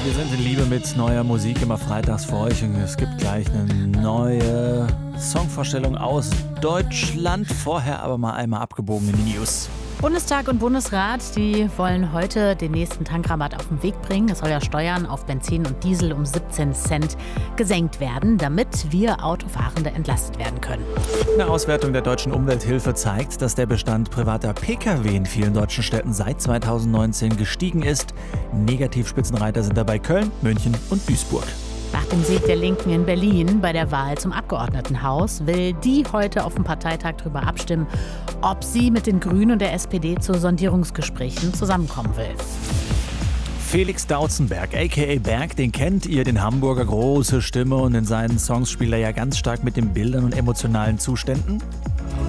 Wir sind in Liebe mit neuer Musik immer freitags für euch und es gibt gleich eine neue Songvorstellung aus Deutschland. Vorher aber mal einmal abgebogen in die News. Bundestag und Bundesrat, die wollen heute den nächsten Tankrabatt auf den Weg bringen. Es soll ja Steuern auf Benzin und Diesel um 17 Cent gesenkt werden, damit wir Autofahrende entlastet werden können. Eine Auswertung der deutschen Umwelthilfe zeigt, dass der Bestand privater Pkw in vielen deutschen Städten seit 2019 gestiegen ist. Negativspitzenreiter sind dabei Köln, München und Duisburg. Nach dem Sieg der Linken in Berlin bei der Wahl zum Abgeordnetenhaus will die heute auf dem Parteitag darüber abstimmen, ob sie mit den Grünen und der SPD zu Sondierungsgesprächen zusammenkommen will. Felix Dautzenberg, a.k.a. Berg, den kennt ihr, den Hamburger, große Stimme, und in seinen Songs spielt er ja ganz stark mit den Bildern und emotionalen Zuständen.